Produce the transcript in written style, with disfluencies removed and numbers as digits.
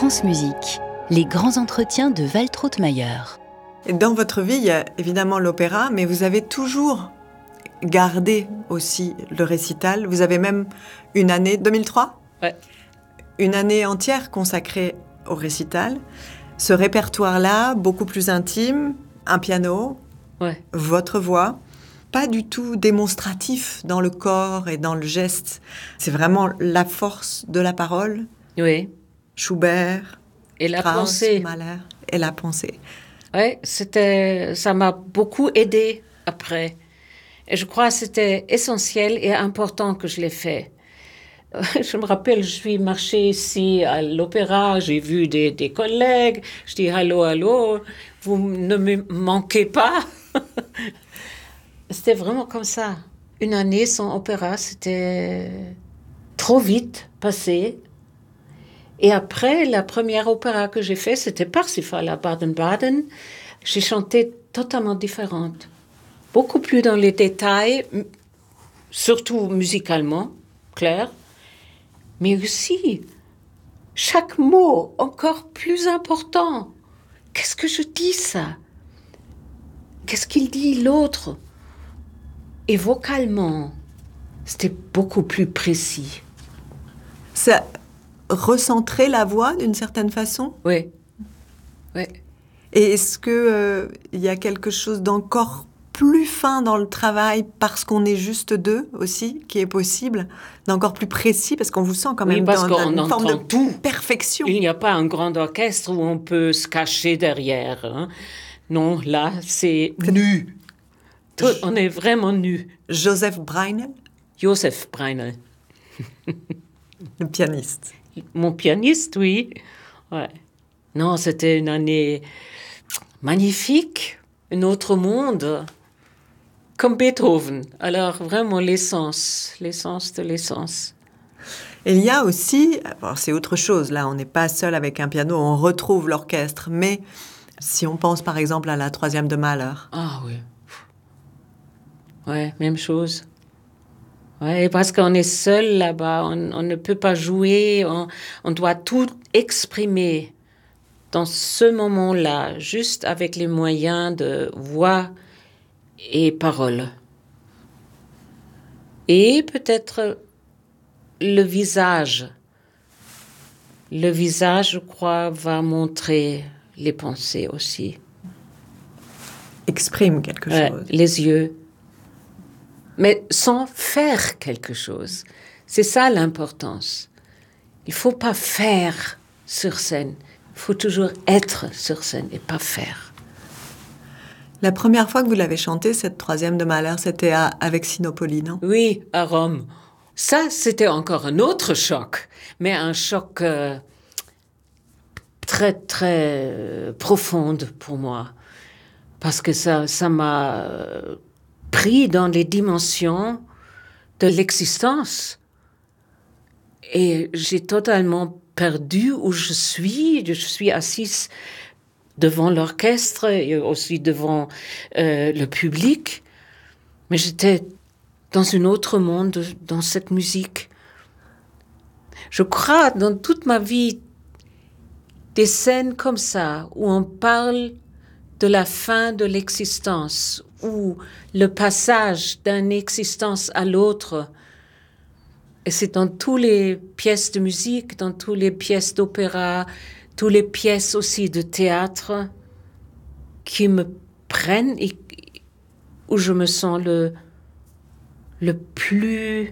France Musique, les grands entretiens de Waltraud Mayer. Dans votre vie, il y a évidemment l'opéra, mais vous avez toujours gardé aussi le récital. Vous avez même une année, 2003 ? Ouais. Une année entière consacrée au récital. Ce répertoire-là, beaucoup plus intime, un piano, Ouais. votre voix, pas du tout démonstratif dans le corps et dans le geste. C'est vraiment la force de la parole. Oui. Schubert, Et la Strauss, pensée. Mahler et la pensée. Ouais, ça m'a beaucoup aidé après. Et je crois que c'était essentiel et important que je l'ai fait. Je me rappelle, je suis marchée ici à l'opéra, j'ai vu des collègues, je dis allô, allô, vous ne me manquez pas. C'était vraiment comme ça. Une année sans opéra, c'était trop vite passé. Et après, la première opéra que j'ai fait, c'était Parsifal à Baden-Baden. J'ai chanté totalement différente. Beaucoup plus dans les détails, surtout musicalement, clair. Mais aussi, chaque mot encore plus important. Qu'est-ce que je dis ça? Qu'est-ce qu'il dit l'autre? Et vocalement, c'était beaucoup plus précis. Ça recentrer la voix d'une certaine façon? Oui. Oui. Et est-ce que il y a quelque chose d'encore plus fin dans le travail parce qu'on est juste deux aussi, qui est possible, d'encore plus précis, parce qu'on vous sent quand même parce dans qu'on une forme de entend tout. perfection. Il n'y a pas un grand orchestre où on peut se cacher derrière. Hein. Non, là, c'est nu. On est vraiment nu. Joseph Breinel, Joseph Breinel. le pianiste. Mon pianiste, oui. Ouais. Non, c'était une année magnifique, un autre monde, comme Beethoven. Alors, vraiment, l'essence de l'essence. Et il y a aussi, alors c'est autre chose, là, on n'est pas seul avec un piano, on retrouve l'orchestre, mais si on pense par exemple à la troisième de Mahler. Ah oui. Ouais, même chose. Ouais, parce qu'on est seul là-bas, on ne peut pas jouer, on doit tout exprimer dans ce moment-là, juste avec les moyens de voix et parole. Et peut-être le visage. Le visage, je crois, va montrer les pensées aussi. Exprime quelque chose. Les yeux. Mais sans faire quelque chose. C'est ça l'importance. Il ne faut pas faire sur scène. Il faut toujours être sur scène et pas faire. La première fois que vous l'avez chanté, cette troisième de Mahler, c'était avec Sinopoli, non? Oui, à Rome. Ça, c'était encore un autre choc. Mais un choc très, très profond pour moi. Parce que ça m'a pris dans les dimensions de l'existence. Et j'ai totalement perdu où je suis. Je suis assise devant l'orchestre et aussi devant le public. Mais j'étais dans un autre monde, dans cette musique. Je crois, dans toute ma vie, des scènes comme ça, où on parle de la fin de l'existence, ou le passage d'une existence à l'autre. Et c'est dans toutes les pièces de musique, dans toutes les pièces d'opéra, toutes les pièces aussi de théâtre qui me prennent et où je me sens le plus